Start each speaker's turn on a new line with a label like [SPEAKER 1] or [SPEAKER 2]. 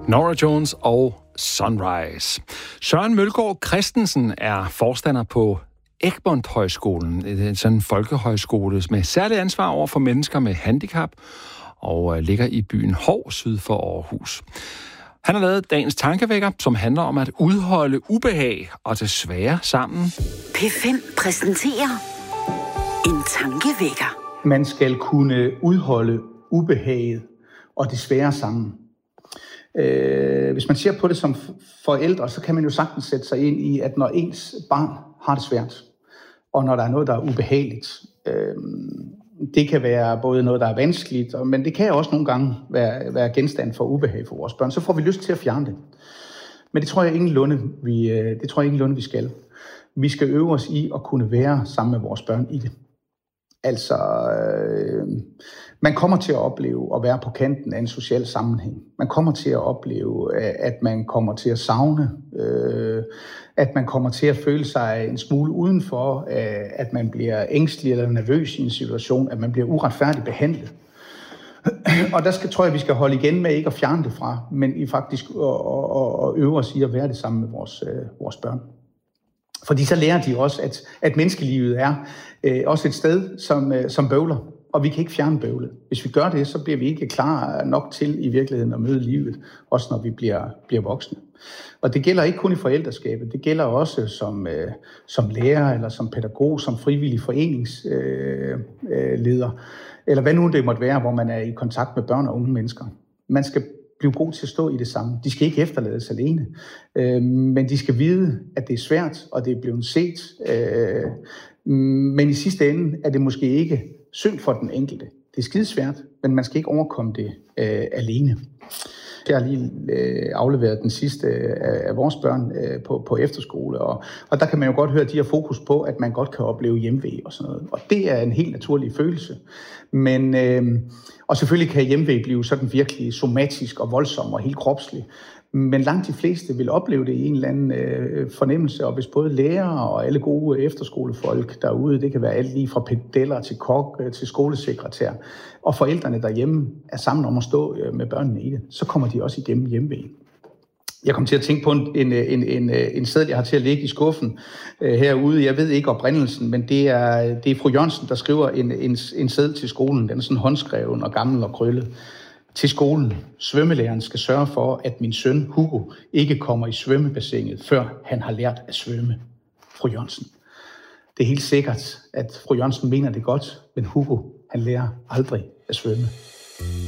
[SPEAKER 1] Norah Jones og Sunrise. Søren Mølgaard Christensen er forstander på Egmont Højskolen, en sådan folkehøjskole med særligt ansvar over for mennesker med handicap, og ligger i byen Hov syd for Aarhus. Han har lavet dagens tankevækker, som handler om at udholde ubehag og det svære sammen.
[SPEAKER 2] P5 præsenterer en tankevækker.
[SPEAKER 3] Man skal kunne udholde ubehaget og det svære sammen. Hvis man ser på det som forældre, så kan man jo sagtens sætte sig ind i, at når ens barn har det svært, og når der er noget, der er ubehageligt, det kan være både noget, der er vanskeligt, men det kan også nogle gange være genstand for ubehag for vores børn, så får vi lyst til at fjerne det. Men det tror jeg ingenlunde, vi skal. Vi skal øve os i at kunne være sammen med vores børn i det. Altså, man kommer til at opleve at være på kanten af en social sammenhæng. Man kommer til at opleve, at man kommer til at savne, at man kommer til at føle sig en smule udenfor, at man bliver ængstelig eller nervøs i en situation, at man bliver uretfærdigt behandlet. Og der tror jeg, vi skal holde igen med ikke at fjerne det fra, men i faktisk at øve os i at være det sammen med vores børn. Fordi så lærer de også, at menneskelivet er også et sted, som bøvler, og vi kan ikke fjerne bøvlet. Hvis vi gør det, så bliver vi ikke klar nok til i virkeligheden at møde livet, også når vi bliver voksne. Og det gælder ikke kun i forældreskabet, det gælder også som lærer, eller som pædagog, som frivillig foreningsleder, eller hvad nu det måtte være, hvor man er i kontakt med børn og unge mennesker. Man skal blive god til at stå i det samme. De skal ikke efterlades alene, men de skal vide, at det er svært, og det er blevet set. Men i sidste ende er det måske ikke synd for den enkelte. Det er skidesvært, men man skal ikke overkomme det alene. Jeg har lige afleveret den sidste af vores børn på efterskole, og der kan man jo godt høre, at de har fokus på, at man godt kan opleve hjemve og sådan noget. Og det er en helt naturlig følelse. Men, og selvfølgelig kan hjemve blive sådan virkelig somatisk og voldsom og helt kropslig. Men langt de fleste vil opleve det i en eller anden fornemmelse, og hvis både lærere og alle gode efterskolefolk derude, det kan være alt lige fra pedeller til kok til skolesekretær, og forældrene derhjemme er sammen om at stå med børnene i det, så kommer de også igennem hjemvejen. Jeg kom til at tænke på en seddel, jeg har til at ligge i skuffen herude. Jeg ved ikke oprindelsen, men det er fru Jørgensen, der skriver en seddel til skolen. Den er sådan håndskreven og gammel og krøllet. Til skolen. Svømmelæreren skal sørge for, at min søn Hugo ikke kommer i svømmebassinet, før han har lært at svømme. Fru Jørgensen. Det er helt sikkert, at fru Jørgensen mener det godt, men Hugo, han lærer aldrig at svømme.